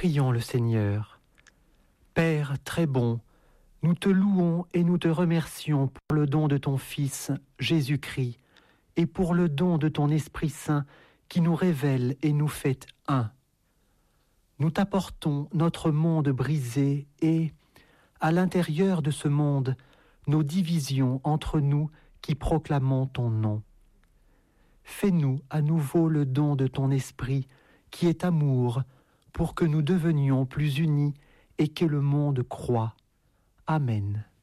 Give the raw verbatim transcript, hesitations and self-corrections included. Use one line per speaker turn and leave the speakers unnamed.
Prions le Seigneur. Père très bon, nous te louons et nous te remercions pour le don de ton Fils, Jésus-Christ, et pour le don de ton Esprit Saint qui nous révèle et nous fait un. Nous t'apportons notre monde brisé et, à l'intérieur de ce monde, nos divisions entre nous qui proclamons ton nom. Fais-nous à nouveau le don de ton Esprit, qui est amour, pour que nous devenions plus unis et que le monde croie. Amen.